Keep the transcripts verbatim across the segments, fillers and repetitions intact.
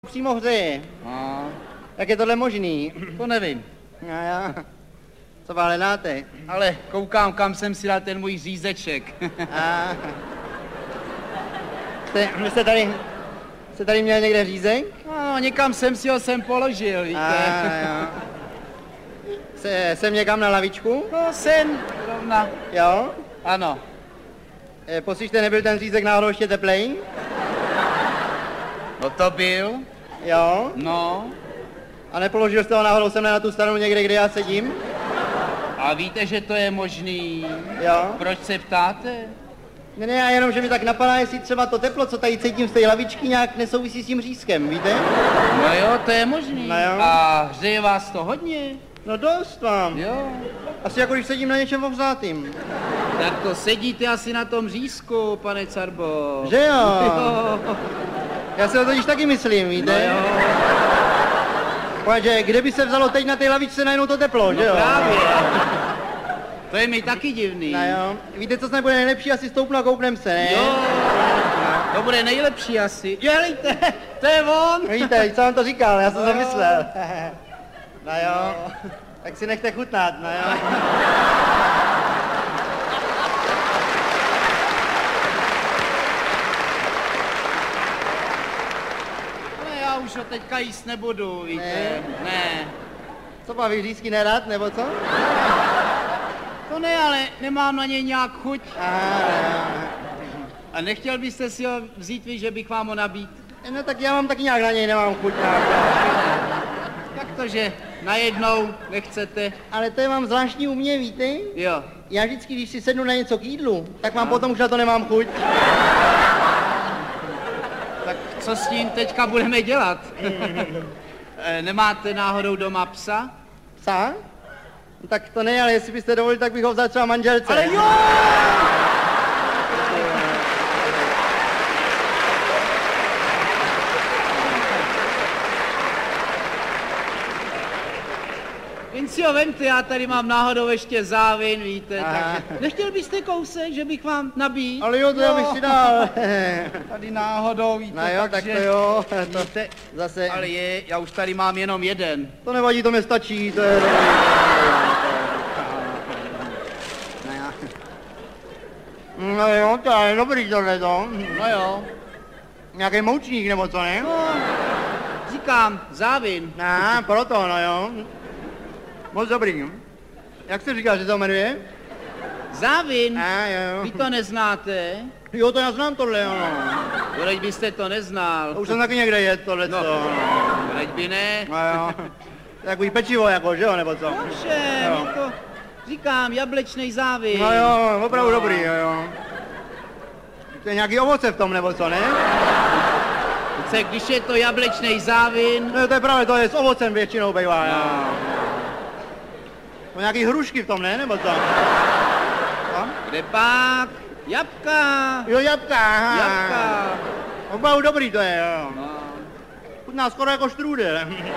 Přímo hřeje. No, Jak je tohle možný? to nevím. No já. Co vám hledáte? Ale koukám, kam jsem si dal ten můj řízeček. A... Jste, vy jste tady, jste tady měl někde řízek? No, někam jsem si ho sem položil, víte. A, jo. Se, jsem někam na lavičku? No, sem, rovna. Jo? Ano. E, Poslyšte, nebyl ten řízek náhodou ještě teplej? No to byl. Jo? No. A nepoložil jste ho náhodou sem na tu stranu někde, kde já sedím? A víte, že to je možný? Jo? Proč se ptáte? Ne, ne, já jenom, že mi tak napadá, jestli třeba to teplo, co tady cítím z té lavičky, nějak nesouvisí s tím řízkem, víte? No jo, to je možný. No jo. A hřeje vás to hodně? No dost vám. Jo. Asi jako když sedím na něčem ohřátým. Tak to sedíte asi na tom řízku, pane Carbo. Že jo? Jo. Já si to totiž taky myslím, víte? No jo. Protože kde by se vzalo teď na té lavičce najednou to teplo, že jo? Právě. To je mi taky divný. No jo. Víte, co snad bude nejlepší? Asi stoupnu a koupnem se, ne? Jo. To bude nejlepší asi. Jelejte, to je on. Víte, co vám to říkal, já jsem to myslel. No jo. Tak si nechte chutnat, no jo. Ale já už ho teďka jíst nebudu, víte. Ne? Ne. Co má vyřízky nerad, nebo co? To ne, ale nemám na něj nějak chuť. Aha. A nechtěl byste si ho vzít vy, že bych vám ho nabít? No tak já mám taky nějak na něj, nemám chuť nějak. Tak to, že najednou nechcete. Ale to je mám zvláštní u mě, víte? Jo. Já vždycky, když si sednu na něco k jídlu, tak mám potom už na to nemám chuť. Tak co s tím teďka budeme dělat? Eh, Nemáte náhodou doma psa? Psa? No tak to ne, ale jestli byste dovolili, tak bych ho vzal třeba manželce. Ale jo! Jen si ho vemte, já tady mám náhodou ještě závin, víte, Aha. takže nechtěl byste kousek, že bych vám nabít? Ale jo, to já bych si dal. Tady náhodou, víte, No jo, tak takže... to jo, to Víte, zase, ale je, já už tady mám jenom jeden. to nevadí, to mi stačí, to je dobrý. No jo. No jo, to je dobrý tohle to. No jo, Nějaký moučník nebo co, ne? no, říkám, závin. Aha, proto, no jo. Moc dobrý. Jak jste říkal, že se to jmenuje? Závin? A jo. Vy to neznáte? Jo, to já znám tohle, jo. Proč byste to neznal? To už jsem taky někde jet, tohle No. co. Proč by ne? No jo. Takový pečivo jako, že jo, nebo co? Nože, Jo. no to říkám, jablečný závin. No jo, opravdu No. dobrý, jo, jo. To je nějaký ovoce v tom, nebo co, ne? Přece, když je to jablečný závin, No to je právě, to je s ovocem většinou bývá, jo. no, To nějaký hrušky v tom, ne, nebo co? No? kde pak? Jabka. Jo, jabka, aha. Jabka. Opravdu dobrý to je, jo. No. Chutná skoro jako štrůdel.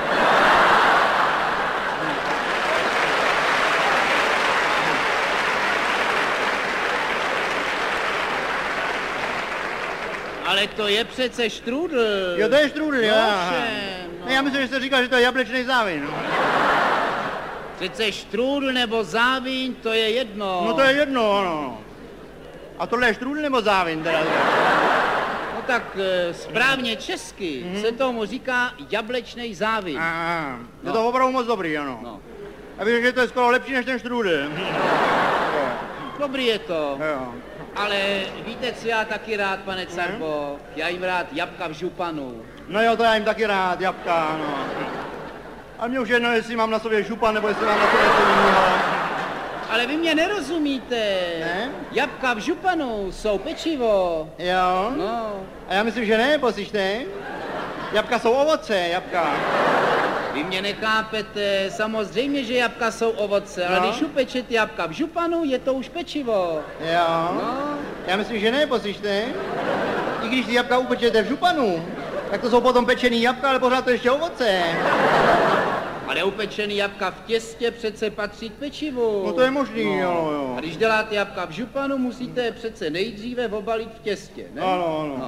Ale to je přece štrůdl. Jo, to je štrůdel, jo. aha. Nože, no. Ne, já myslím, že jste říkal, že to je jablečný závin. Přece štrůdl nebo závin, to je jedno. No to je jedno, ano. A tohle je štrůdel nebo závin teda? No tak e, správně česky Mhm. se tomu říká jablečný závin. Aha, je No. to opravdu moc dobrý, ano. No. Já bych řekl, že to je skoro lepší než ten štrůdel. Dobrý je to, Jo. ale víte, co já taky rád, pane Carbo? Já jim rád jabka v županu. No jo, to já jim taky rád, jabka, ano. A mě už jedno, jestli mám na sobě župan, nebo jestli mám na sobě něco jiného. Ale vy mě nerozumíte. Ne? Jabka v županu jsou pečivo. Jo? No, A já myslím, že ne, poslyšte. Jabka jsou ovoce, jabka. vy mě nechápete. Samozřejmě, že jabka jsou ovoce, ale No. když upečete jabka v županu, je to už pečivo. Jo? No, Já myslím, že ne, poslyšte. I když ty jabka upečete v županu, tak to jsou potom pečený jabka, ale pořád to ještě ovoce. ale upečený jabka v těstě přece patří k pečivu. No to je možný, jo, jo. A když děláte jabka v županu, musíte je přece nejdříve obalit v těstě, ne? Ano, ano. No.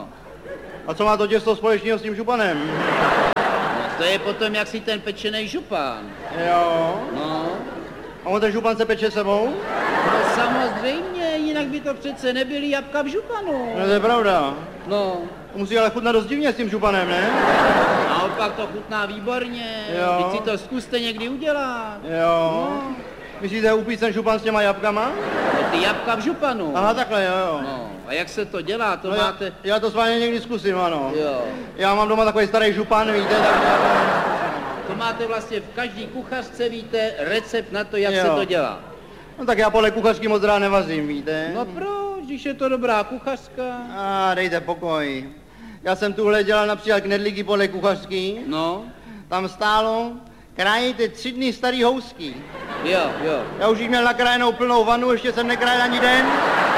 A co má to těsto společného s tím županem? No, to je potom, jak si ten pečený župan. Jo. No. A on ten župan se peče sebou? No samozřejmě, jinak by to přece nebyly jabka v županu. No to je pravda. No. To musí ale chutnat dost divně s tím županem, ne? Naopak to chutná výborně. Jo. Teď si to zkuste někdy udělat. Jo. No. Myslíte upít ten župan s těma jabkama? No, ty jabka v županu. Aha, takhle, jo, jo. No. A jak se to dělá, to No máte... já, já to s vámi někdy zkusím, ano. Jo. Já mám doma takový starý župan, víte, tak já To máte vlastně v každý kuchařce, víte, recept na to, jak Jo. se to dělá. No tak já podle kuchařky moc rád nevazím, víte. No proč, když je to dobrá kuchařka? A dejte pokoj. Já jsem tuhle dělal například knedlíky podle kuchařky. No, Tam stálo, krájíte tři dny starý housky. jo, jo. Já už jich měl nakrájenou plnou vanu, ještě jsem nekrájel ani den.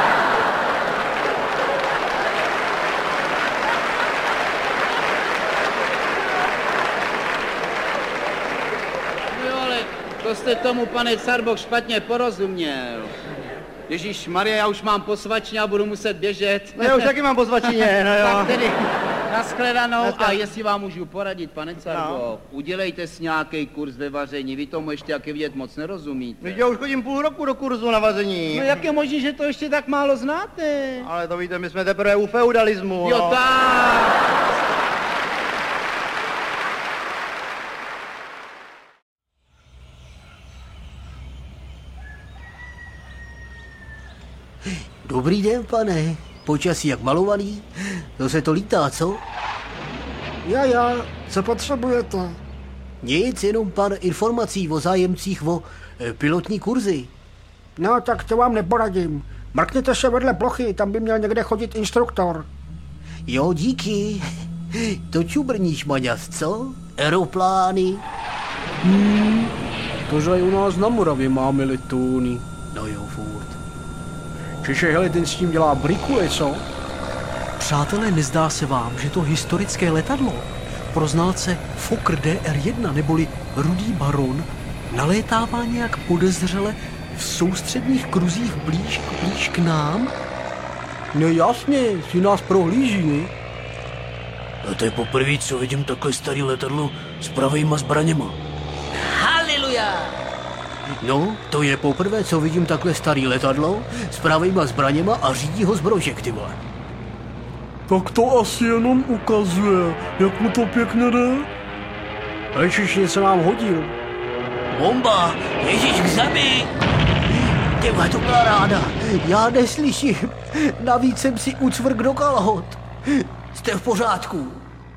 Jo, ale to jste tomu, pane Carboch, špatně porozuměl. Ježíš Maria, já už mám posvačně a budu muset běžet. No já už taky mám po svačině, no jo. Tak tedy, nashledanou. Dneska- A jestli vám můžu poradit, pane Carboch, no. Udělejte si nějaký kurz ve vaření, vy tomu ještě, jak je vidět, moc nerozumíte. Víš, já už chodím půl roku do kurzu na vaření. No jak je možné, že to ještě tak málo znáte? Ale to víte, my jsme teprve u feudalismu. Jo, no. tak. Dobrý den, pane. Počasí jak malovaný. To se to lítá, co? Já, já, co potřebujete? Nic, jenom pár informací o zájemcích o e, pilotní kurzy. No, tak to vám neporadím. Mrkněte se vedle plochy, tam by měl někde chodit instruktor. Jo, díky. To čubrníš, Maďas, co? Aeroplány. Tože i u nás na Moravě máme letouny. No jo, furt. Čiže hele, ten s tím dělá brikule, co? Přátelé, nezdá se vám, že to historické letadlo pro znalce Fokker D R jedna neboli Rudý baron nalétává nějak podezřele v soustředních kruzích blíž, blíž k nám? No jasně, si nás prohlíží, ne? No to je poprvé, co vidím takhle starý letadlo s pravejma zbraněma. Haleluja! No, to je poprvé, co vidím takhle starý letadlo s pravejma zbraněma a řídí ho zbrožek, ty vole. Tak to asi jenom ukazuje, jak mu to pěkně jde. Ježiš, se nám hodil. Bomba! Ježíš k zemi! Ty vole, to byla ráda. Já neslyším. Navíc jsem si ucvrk do kalhot. Jste v pořádku?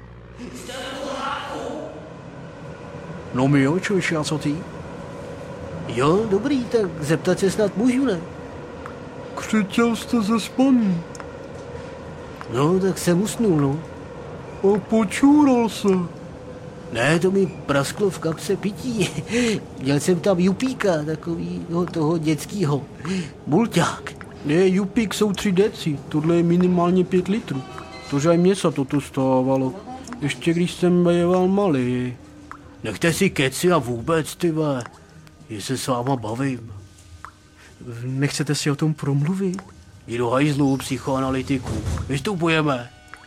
No my jo, člověče, a co ty? Jo, dobrý, tak zeptat se snad můžu, ne? Křičel jste ze spaní. No, tak jsem usnul, no. A počůral se. Ne, to mi prasklo v kapse pití. Měl jsem tam jupíka, takovýho toho dětskýho. Mulťák. Ne, jupík jsou tři deci, tohle je minimálně pět litrů. Tože aj mně se toto stávalo. Ještě když jsem býval malý. Nechte si keci a vůbec, ty vole. Je se s váma bavím. Nechcete si o tom promluvit? Jdi do hajzlu, psychoanalytiku. Vystupujeme.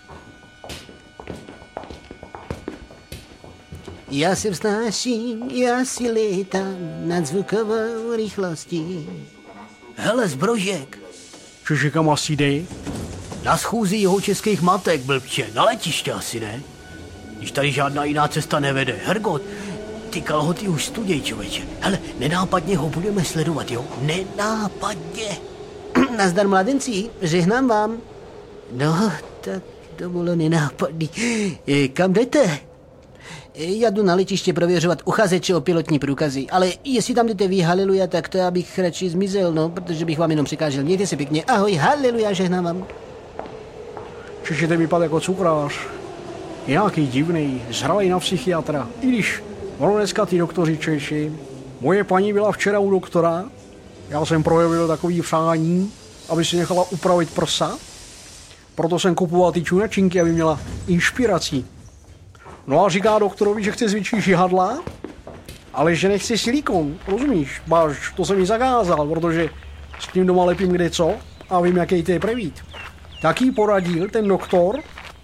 Já se vznáším, já si létám nad zvukovou rychlostí. Hele, zbrožek. Čiže kam asi jde? Na schůzi jeho českých matek, blbče. Na letiště asi, ne? Když tady žádná jiná cesta nevede. Hergot, ty kalhoty už studěj, člověče. Hele, nenápadně ho budeme sledovat, jo? Nenápadně. Nazdar, mladenci, žehnám vám. No, tak to bylo nenápadný. E, kam jdete? Já jdu na letiště prověřovat uchazeče o pilotní průkazy, ale jestli tam jdete vy, haleluja, tak to já bych radši zmizel, no, protože bych vám jenom překážel. Mějte se pěkně, ahoj, haleluja, žehnám vám. Čiže ten vypadá jako cukrář. Nějaký divný, zhralej na psychiatra. I když ono dneska ty doktoři Češi, moje paní byla včera u doktora, já jsem projevil takový přání, aby si nechala upravit prsa, proto jsem kupoval ty čunačinky, aby měla inspiraci. No a říká doktorovi, že chce zvětšit žihadla, ale že nechce silikon, rozumíš? Máš, to jsem mi zakázal, protože s tím doma lepím kde co a vím, jaký to je prevít. Tak jí poradil ten doktor,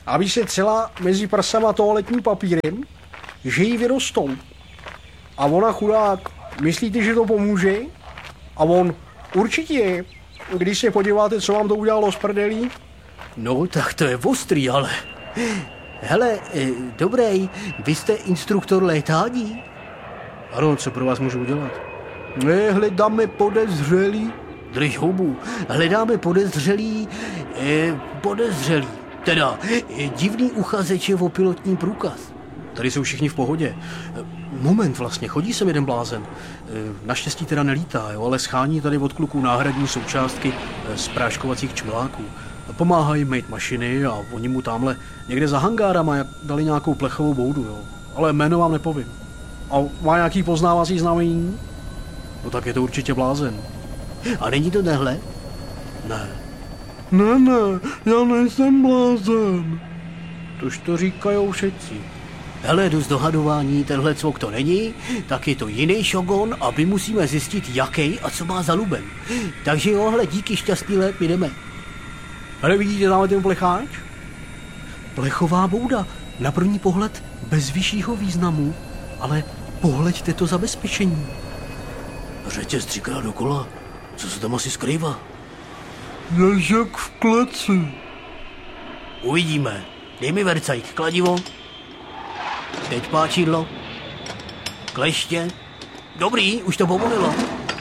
aby se celá mezi prsama toaletním papírem, že jí vyrostou. A ona chudák, myslíte, že to pomůže? A on, určitě, když se podíváte, co vám to udělalo s prdelí? No, tak to je ostrý, ale... Hele, e, dobrý, vy jste instruktor létání? Ano, co pro vás můžu udělat? Ne, hledáme podezřelý. Drž hubu, hledáme podezřelý, e, podezřelý. Teda, e, divný uchazeče o pilotní průkaz. Tady jsou všichni v pohodě. Moment vlastně, chodí sem jeden blázen. Naštěstí teda nelítá, jo, ale schání tady od kluků náhradní součástky z práškovacích čmeláků. Pomáhají mít mašiny a oni mu tamhle někde za hangárama dali nějakou plechovou boudu, jo. Ale jméno vám nepovím. A má nějaký poznávací znamení? No tak je to určitě blázen. A není to nehle? Ne. Ne, ne, já nejsem blázen. Tož to říkajou všetci. Hele, jdu z dohadování, tenhle cvok to není, tak je to jiný šogon a my musíme zjistit, jaký a co má za luben. Takže jo, hele, díky, šťastný let, my jdeme. Hele, vidíte tamhle ten plecháč? Plechová bouda, na první pohled bez vyššího významu, ale pohleďte to zabezpečení. Řetěz třikrát dokola, co se tam asi skrývá? Ježek v kleci. Uvidíme. Dej mi vercajk, kladivo. Teď páčidlo. Kleště. Dobrý, už to povolilo.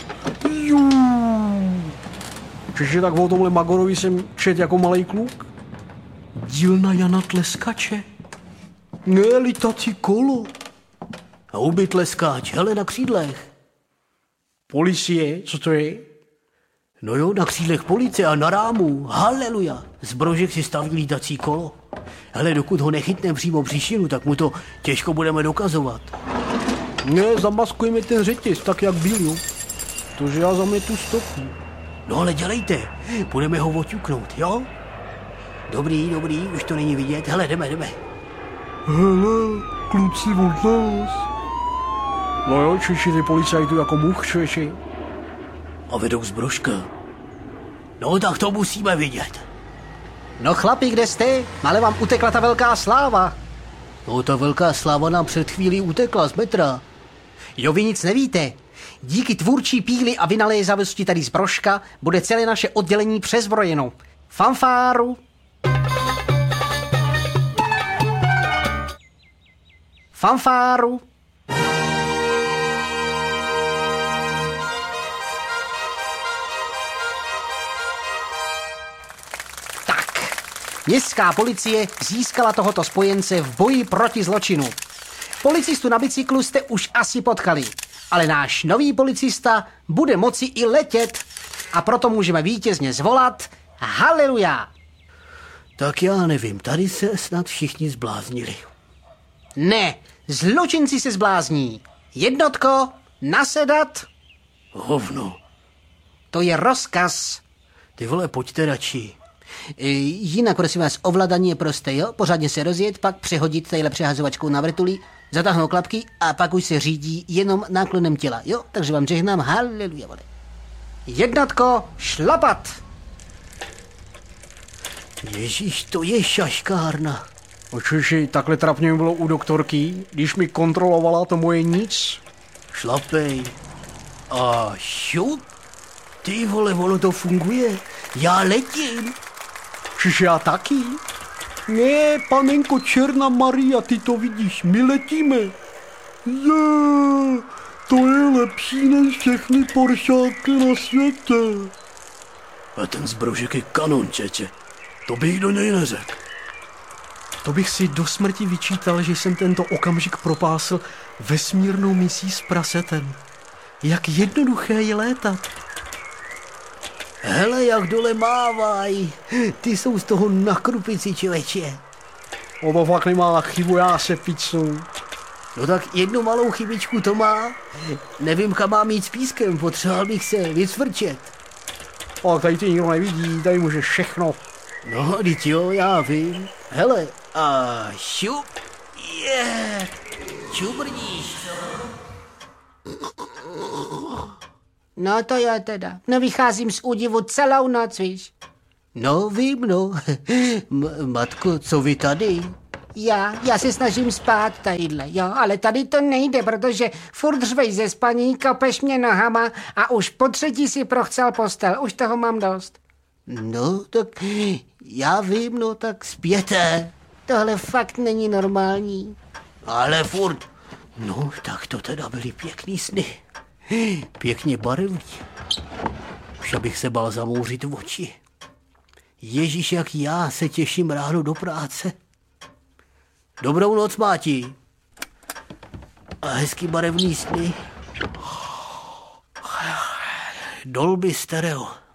Čiže tak o tomhle Magorovi jsem čet jako malej kluk? Dílna Jana Tleskače. Ne, litací kolo. Houby tleskáč, hele, na křídlech. Policie, co to je? No jo, na křídlech policie a na rámu. Haleluja. Z brožek si staví lítací kolo. Hele, dokud ho nechytneme přímo při šínu, tak mu to těžko budeme dokazovat. Ne, zamaskujeme ten řetěz, tak jak byl, jo. Tože já zametu stopu. No ale dělejte, budeme ho oťuknout, jo? Dobrý, dobrý, už to není vidět. Hele, jdeme, jdeme. Hele, kluci od nás. No jo, čiši ty policajtu jako much, češi. A vedou zbrožka. No tak to musíme vidět. No chlapi, kde jste? Ale vám utekla ta velká sláva. No ta velká sláva nám před chvílí utekla z metra. Jo, vy nic nevíte. Díky tvůrčí píli a vynalézavosti tady zbrožka bude celé naše oddělení přezbrojeno. Fanfáru. Fanfáru. Městská policie získala tohoto spojence v boji proti zločinu. Policistu na bicyklu jste už asi potkali, ale náš nový policista bude moci i letět a proto můžeme vítězně zvolat haleluja. Tak já nevím, tady se snad všichni zbláznili. Ne, zločinci se zblázní. Jednotko, nasedat. Hovno. To je rozkaz. Ty vole, pojďte radši. E, jinak, prosím vás, ovládání je prosté, jo? Pořádně se rozjet, pak přehodit tadyhle přehazovačkou na vrtuli, zatáhnout klapky a pak už se řídí jenom náklonem těla, jo? Takže vám žehnám, haleluja, vole. Jednotko, šlapat! Ježíš, to je šaškárna. Očiši, takhle trapně mi bylo u doktorky, když mi kontrolovala to moje nic. Šlapej. A šup. Ty vole, ono to funguje. Já letím. Čiže já taky? Ne, panenko Černá Maria, ty to vidíš, my letíme. Je, to je lepší než všechny poršáky na světě. A ten zbrožek je kanon, čeče. To bych do něj neřekl. To bych si do smrti vyčítal, že jsem tento okamžik propásl vesmírnou misí s prasetem. Jak jednoduché je létat. Hele, jak dole mávaj. Ty jsou z toho na krupici, člověče. O to fakt nemá chybu, já se picnu. No tak jednu malou chybičku to má. Nevím, kam mám jít s pískem, potřeboval bych se vycvrčet. Ale tady ty nikdo nevidí, tady může všechno. No, teď jo, já vím. Hele, a šup, je, yeah. Čubrdíš. No to já teda. Nevycházím z údivu celou noc, víš. No, vím, no. M- matko, co vy tady? Já, já se snažím spát tadyhle, jo, ale tady to nejde, protože furt řvej ze spaní, kopeš mě nohama a už po třetí si prochcel postel, už toho mám dost. No, tak já vím, no, tak spěte. Tohle fakt není normální. Ale furt. No, tak to teda byly pěkný sny. Pěkně barevný. Už abych se bál zamouřit v oči. Ježíš, jak já se těším ráno do práce. Dobrou noc, Máti. A hezký barevný sny. Dolby stereo.